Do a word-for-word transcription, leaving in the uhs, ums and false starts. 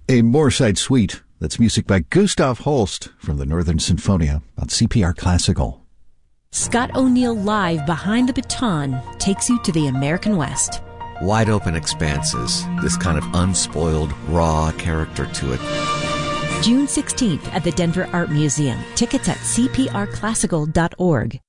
A Moorside Suite. That's music by Gustav Holst from the Northern Sinfonia on C P R Classical. Scott O'Neill Live Behind the Baton takes you to the American West. Wide open expanses, this kind of unspoiled, raw character to it. June sixteenth at the Denver Art Museum. Tickets at c p r classical dot org.